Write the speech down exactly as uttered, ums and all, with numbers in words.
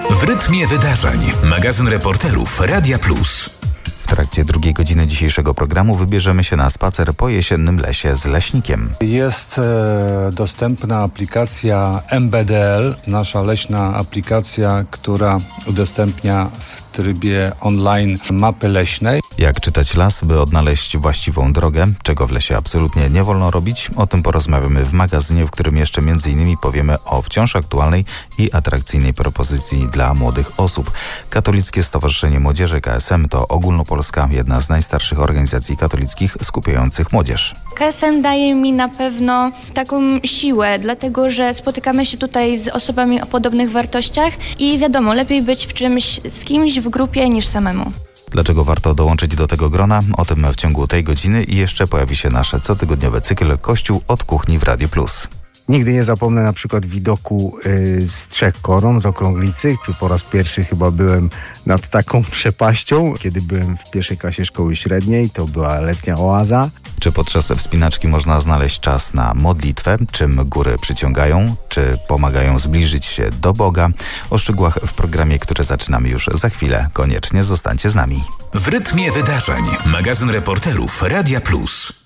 W rytmie wydarzeń. Magazyn reporterów Radia Plus. W trakcie drugiej godziny dzisiejszego programu wybierzemy się na spacer po jesiennym lesie z leśnikiem. Jest e, dostępna aplikacja M B D L, nasza leśna aplikacja, która udostępnia w trybie online mapy leśnej. Jak czytać las, by odnaleźć właściwą drogę, czego w lesie absolutnie nie wolno robić, o tym porozmawiamy w magazynie, w którym jeszcze między innymi powiemy o wciąż aktualnej i atrakcyjnej propozycji dla młodych osób. Katolickie Stowarzyszenie Młodzieży K S M to ogólnopolska, jedna z najstarszych organizacji katolickich skupiających młodzież. K S M daje mi na pewno taką siłę, dlatego że spotykamy się tutaj z osobami o podobnych wartościach i wiadomo, lepiej być w czymś z kimś w grupie niż samemu. Dlaczego warto dołączyć do tego grona? O tym w ciągu tej godziny i jeszcze pojawi się nasz cotygodniowy cykl Kościół od kuchni w Radiu Plus. Nigdy nie zapomnę na przykład widoku y, z Trzech Koron, z Okrąglicy. Po raz pierwszy chyba byłem nad taką przepaścią. Kiedy byłem w pierwszej klasie szkoły średniej, to była letnia oaza. Czy podczas wspinaczki można znaleźć czas na modlitwę? Czym góry przyciągają? Czy pomagają zbliżyć się do Boga? O szczegółach w programie, który zaczynamy już za chwilę. Koniecznie zostańcie z nami. W rytmie wydarzeń. Magazyn reporterów Radia Plus.